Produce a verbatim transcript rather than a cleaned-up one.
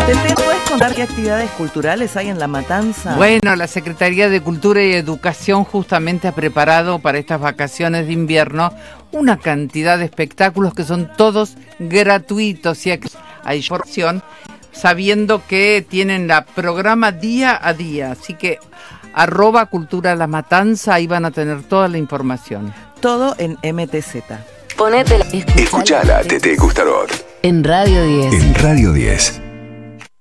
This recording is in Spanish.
Tete, ¿puedes contar qué actividades culturales hay en La Matanza? Bueno, la Secretaría de Cultura y Educación justamente ha preparado para estas vacaciones de invierno una cantidad de espectáculos que son todos gratuitos y hay porción, sabiendo que tienen la programa día a día, así que arroba Cultura La Matanza, ahí van a tener toda la información. Todo en M T Z. Ponete la... Escuchala, Tete Gustarot. En Radio diez. En Radio diez.